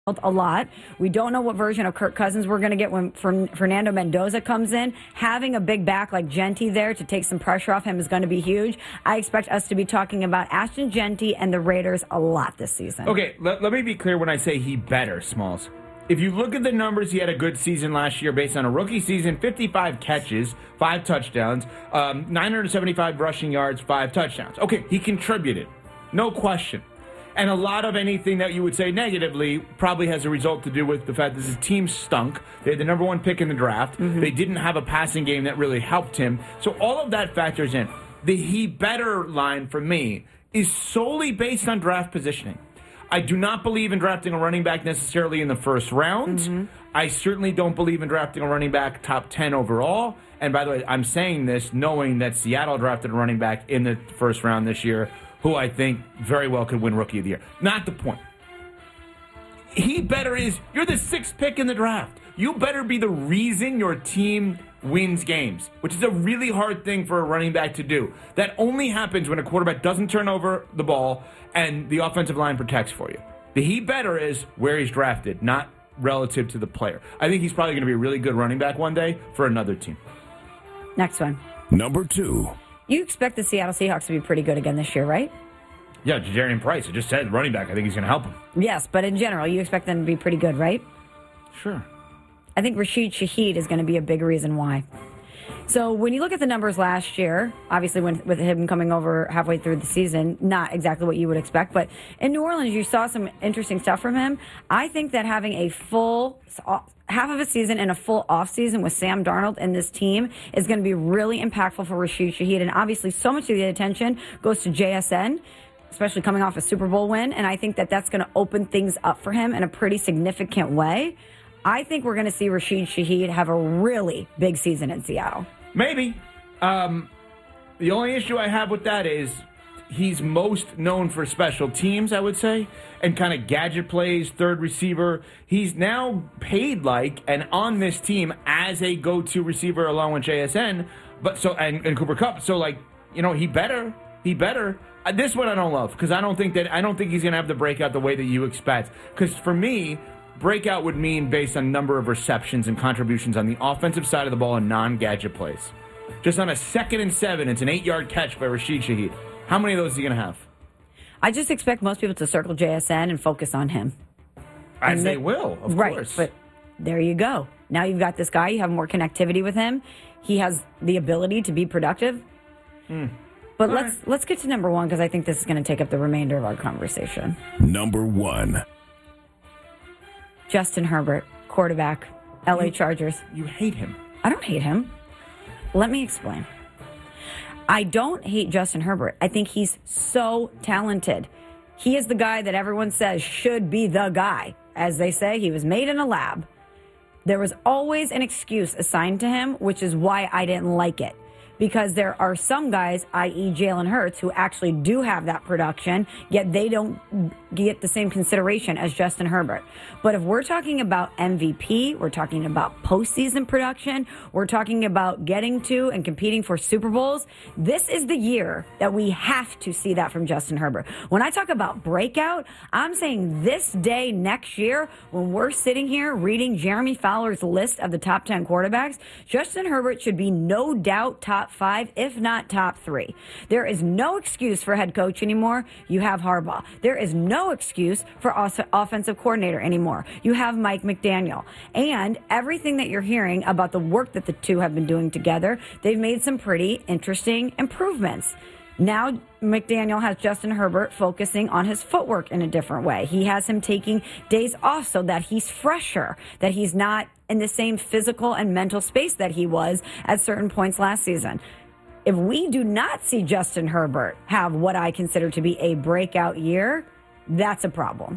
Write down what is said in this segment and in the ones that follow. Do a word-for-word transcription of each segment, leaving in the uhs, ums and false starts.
a lot. We don't know what version of Kirk Cousins we're going to get when Fernando Mendoza comes in. Having a big back like Jeanty there to take some pressure off him is going to be huge. I expect us to be talking about Ashton Jeanty and the Raiders a lot this season. Okay, let, let me be clear when I say he better, Smalls. If you look at the numbers, he had a good season last year based on a rookie season, fifty-five catches, five touchdowns, um, nine hundred seventy-five rushing yards, five touchdowns. Okay, he contributed. No question. And a lot of anything that you would say negatively probably has a result to do with the fact that his team stunk. They had the number one pick in the draft. Mm-hmm. They didn't have a passing game that really helped him. So all of that factors in. The he better line for me is solely based on draft positioning. I do not believe in drafting a running back necessarily in the first round. Mm-hmm. I certainly don't believe in drafting a running back top ten overall. And by the way, I'm saying this knowing that Seattle drafted a running back in the first round this year who I think very well could win Rookie of the Year. Not the point. He better is, you're the sixth pick in the draft. You better be the reason your team wins games, which is a really hard thing for a running back to do. That only happens when a quarterback doesn't turn over the ball and the offensive line protects for you. The he better is where he's drafted, not relative to the player. I think he's probably going to be a really good running back one day for another team. Next one. Number two. You expect the Seattle Seahawks to be pretty good again this year, right? Yeah, Jadarian Price. I just said running back. I think he's going to help him. Yes, but in general, you expect them to be pretty good, right? Sure. I think Rashid Shaheed is going to be a big reason why. So when you look at the numbers last year, obviously when, with him coming over halfway through the season, not exactly what you would expect, but in New Orleans, you saw some interesting stuff from him. I think that having a full half of a season and a full offseason with Sam Darnold and this team is going to be really impactful for Rashid Shaheed. And obviously so much of the attention goes to J S N, especially coming off a Super Bowl win. And I think that that's going to open things up for him in a pretty significant way. I think we're going to see Rashid Shaheed have a really big season in Seattle. Maybe. Um, the only issue I have with that is he's most known for special teams, I would say, and kind of gadget plays, third receiver. He's now paid like and on this team as a go-to receiver along with J S N, but so and, and Cooper Kupp. So like, you know, he better, he better. Uh, this one I don't love because I don't think that I don't think he's going to have the breakout the way that you expect. Because for me, breakout would mean based on number of receptions and contributions on the offensive side of the ball and non-gadget plays. Just on a second and seven, it's an eight-yard catch by Rashid Shaheed. How many of those is he going to have? I just expect most people to circle J S N and focus on him. As and they, they will, of right, course. But there you go. Now you've got this guy. You have more connectivity with him. He has the ability to be productive. Mm. But All let's right. let's get to number one because I think this is going to take up the remainder of our conversation. Number one. Justin Herbert, quarterback, L A you, Chargers. You hate him. I don't hate him. Let me explain. I don't hate Justin Herbert. I think he's so talented. He is the guy that everyone says should be the guy. As they say, he was made in a lab. There was always an excuse assigned to him, which is why I didn't like it. Because there are some guys, that is. Jalen Hurts, who actually do have that production, yet they don't get the same consideration as Justin Herbert. But if we're talking about M V P, we're talking about postseason production, we're talking about getting to and competing for Super Bowls, this is the year that we have to see that from Justin Herbert. When I talk about breakout, I'm saying this day next year, when we're sitting here reading Jeremy Fowler's list of the top ten quarterbacks, Justin Herbert should be no doubt top five, if not top three. There is no excuse for head coach anymore. You have Harbaugh. There is no excuse for offensive coordinator anymore. You have Mike McDaniel. And everything that you're hearing about the work that the two have been doing together, they've made some pretty interesting improvements. Now McDaniel has Justin Herbert focusing on his footwork in a different way. He has him taking days off so that he's fresher, that he's not in the same physical and mental space that he was at certain points last season. If we do not see Justin Herbert have what I consider to be a breakout year, that's a problem.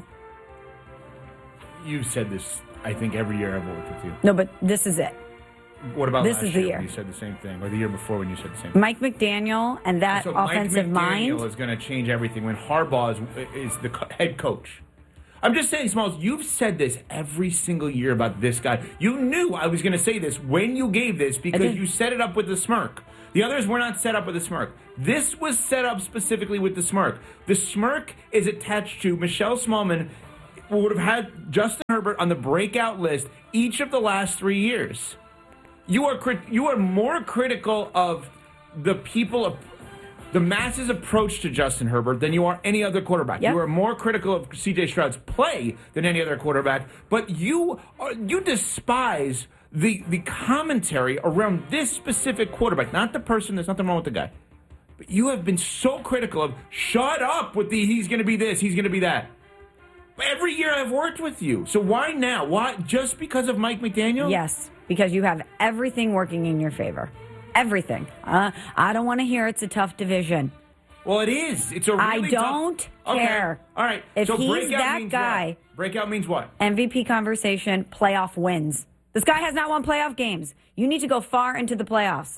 You've said this, I think, every year I've worked with you. No, but this is it. What about this last is the year? year When you said the same thing, or the year before when you said the same thing? Mike McDaniel and that so offensive Mike mind. McDaniel is going to change everything when Harbaugh is, is the co- head coach. I'm just saying, Smalls, you've said this every single year about this guy. You knew I was going to say this when you gave this because you set it up with the smirk. The others were not set up with a smirk. This was set up specifically with the smirk. The smirk is attached to Michelle Smallman. would have had Justin Herbert on the breakout list each of the last three years. You are crit- you are more critical of the people of the masses' approach to Justin Herbert than you are any other quarterback. Yep. You are more critical of C J Stroud's play than any other quarterback, but you are, you despise the the commentary around this specific quarterback, not the person. There's nothing wrong with the guy, but you have been so critical of shut up with the he's going to be this, he's going to be that. Every year I've worked with you, so why now? Why just because of Mike McDaniel? Yes, because you have everything working in your favor. Everything. Uh, I don't want to hear it's a tough division. Well, it is. It's a really I don't tough... care. Okay. All right. If so he's breakout that means guy, what? Breakout means what? M V P conversation, playoff wins. This guy has not won playoff games. You need to go far into the playoffs.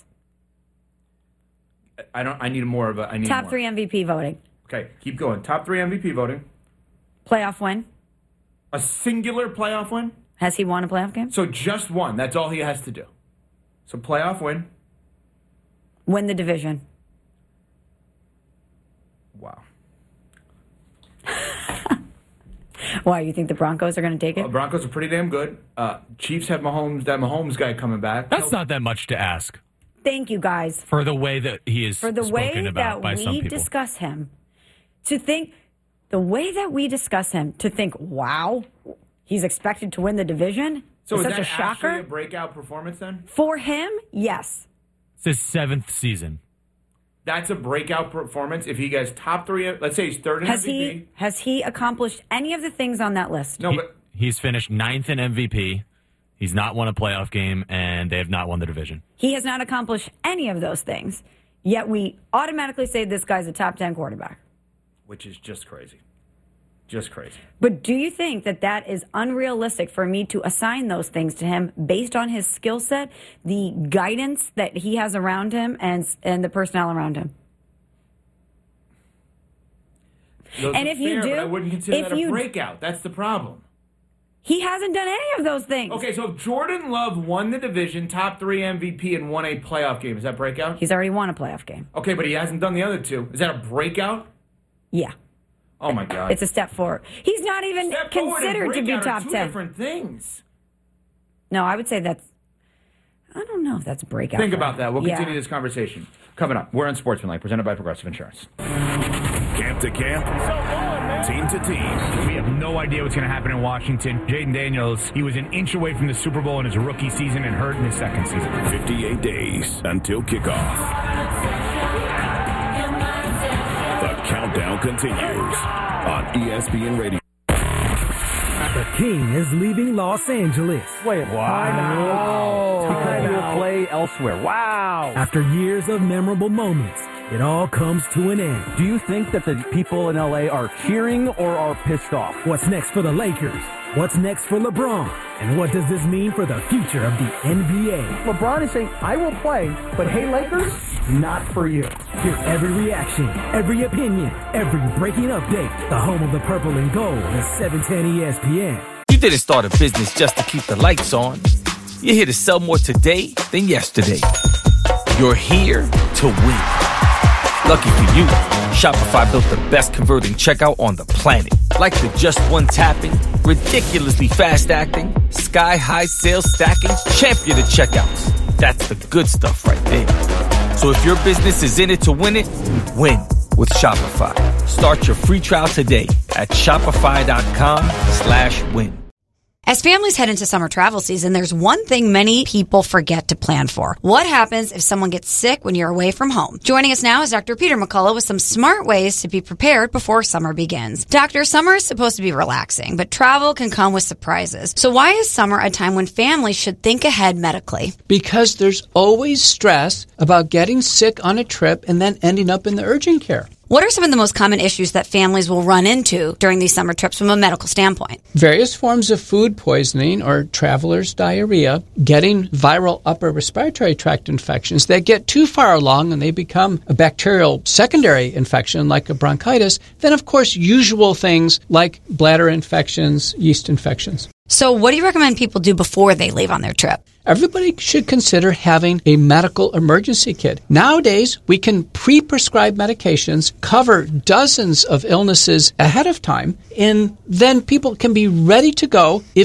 I don't. I need more of a. I need Top more. three M V P voting. Okay, keep going. Top three M V P voting. Playoff win. A singular playoff win. Has he won a playoff game? So just one. That's all he has to do. So playoff win. Win the division. Wow. Why, you think the Broncos are going to take it? Uh, Broncos are pretty damn good. Uh, Chiefs have Mahomes. That Mahomes guy coming back. That's not that much to ask Thank you, guys. for the way that he is For the spoken way about that by some we people. discuss him. To think, the way that we discuss him, to think, wow, he's expected to win the division? So is is such that a actually shocker? a breakout performance then? For him, yes. It's his seventh season. That's a breakout performance. If he gets top three, let's say he's third in Has M V P. he has he accomplished any of the things on that list? No, He- but he's finished ninth in M V P. He's not won a playoff game, and they have not won the division. He has not accomplished any of those things. Yet we automatically say this guy's a top ten quarterback. which is just crazy. Just crazy. But do you think that that is unrealistic for me to assign those things to him based on his skill set, the guidance that he has around him, and and the personnel around him? Those And are if you fair, do- but I wouldn't consider if that a you- breakout. That's the problem. He hasn't done any of those things. Okay, so if Jordan Love won the division, top three M V P, and won a playoff game, is that breakout? He's already won a playoff game. Okay, but he hasn't done the other two. Is that a breakout? Yeah. Oh my God! It's a step forward. He's not even Step forward and considered to be breakout are top two ten. different things. No, I would say that's. I don't know if that's a breakout. Think for about him. that. We'll Yeah. continue this conversation. Coming up, we're on Sportsmanlike, presented by Progressive Insurance. Camp to camp, team to team. We have no idea what's going to happen in Washington. Jaden Daniels, he was an inch away from the Super Bowl in his rookie season and hurt in his second season. fifty-eight days until kickoff. The countdown continues on E S P N Radio. The King is leaving Los Angeles. Wait, wow. Because he will play elsewhere. Wow. After years of memorable moments, it all comes to an end. Do you think that the people in L A are cheering or are pissed off? What's next for the Lakers? What's next for LeBron? And what does this mean for the future of the N B A? LeBron is saying, I will play, but hey, Lakers, not for you. Hear every reaction, every opinion, every breaking update. The home of the purple and gold is seven ten E S P N. You didn't start a business just to keep the lights on. You're here to sell more today than yesterday. You're here to win. Lucky for you, Shopify built the best converting checkout on the planet. Like the just one tapping, ridiculously fast acting, sky-high sales stacking, champion of checkouts. That's the good stuff right there. So if your business is in it to win it, win with Shopify. Start your free trial today at shopify.com slash win. As families head into summer travel season, there's one thing many people forget to plan for. What happens if someone gets sick when you're away from home? Joining us now is Doctor Peter McCullough with some smart ways to be prepared before summer begins. Doctor, summer is supposed to be relaxing, but travel can come with surprises. So why is summer a time when families should think ahead medically? Because there's always stress about getting sick on a trip and then ending up in the urgent care. What are some of the most common issues that families will run into during these summer trips from a medical standpoint? Various forms of food poisoning or traveler's diarrhea, getting viral upper respiratory tract infections that get too far along and they become a bacterial secondary infection like a bronchitis. Then, of course, usual things like bladder infections, yeast infections. So what do you recommend people do before they leave on their trip? Everybody should consider having a medical emergency kit. Nowadays, we can pre-prescribe medications, cover dozens of illnesses ahead of time, and then people can be ready to go if